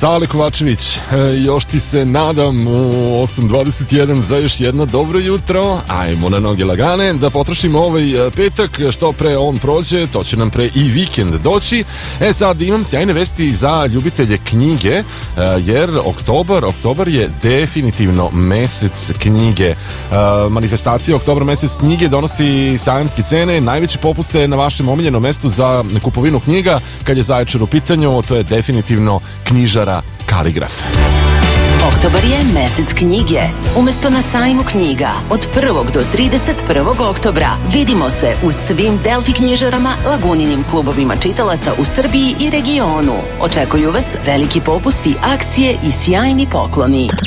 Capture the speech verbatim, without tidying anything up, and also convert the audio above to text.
Zale Kovačević, još ti se nadam u osam dvadeset jedan za još jedno dobro jutro. Ajmo na noge lagane da potrošimo ovaj petak, što pre on prođe, to će nam pre i vikend doći. E sad imam sjajne vesti za ljubitelje knjige, jer oktobar, oktobar je definitivno mesec knjige. Manifestacija Oktobar mesec knjige donosi sajamske cene, najveće popuste na vašem omiljenom mestu za kupovinu knjiga. Kad je Zaječar u pitanju, to je definitivno knjižara Kaligraf. Oktobar je mesec knjige. Umesto na sajmu knjiga, od prvog do trideset prvog oktobra vidimo se u svim Delfi knjižarama, Laguninim klubovima čitalaca u Srbiji i regionu. Očekuju vas veliki popusti, akcije i sjajni pokloni.